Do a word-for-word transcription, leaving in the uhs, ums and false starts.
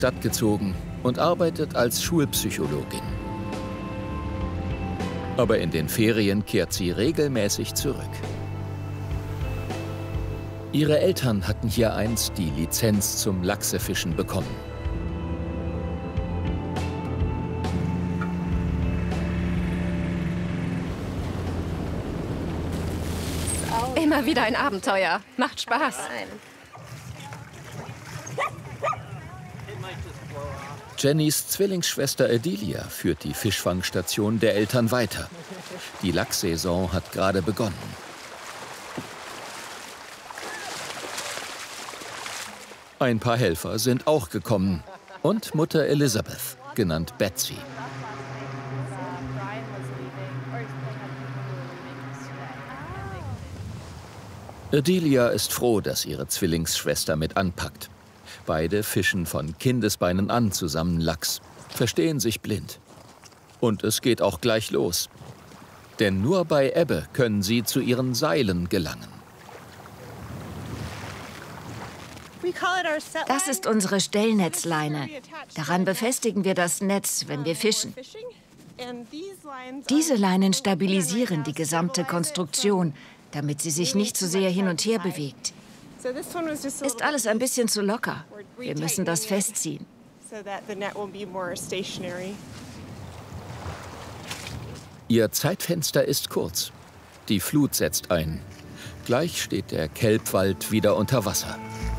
Stadt gezogen und arbeitet als Schulpsychologin. Aber in den Ferien kehrt sie regelmäßig zurück. Ihre Eltern hatten hier einst die Lizenz zum Lachsefischen bekommen. Immer wieder ein Abenteuer. Macht Spaß. Jennys Zwillingsschwester Edilia führt die Fischfangstation der Eltern weiter. Die Lachssaison hat gerade begonnen. Ein paar Helfer sind auch gekommen. Und Mutter Elizabeth, genannt Betsy. Edilia ist froh, dass ihre Zwillingsschwester mit anpackt. Beide fischen von Kindesbeinen an zusammen Lachs, verstehen sich blind. Und es geht auch gleich los. Denn nur bei Ebbe können sie zu ihren Seilen gelangen. Das ist unsere Stellnetzleine. Daran befestigen wir das Netz, wenn wir fischen. Diese Leinen stabilisieren die gesamte Konstruktion, damit sie sich nicht zu sehr hin und her bewegt. Ist alles ein bisschen zu locker. Wir müssen das festziehen. Ihr Zeitfenster ist kurz. Die Flut setzt ein. Gleich steht der Kelbwald wieder unter Wasser.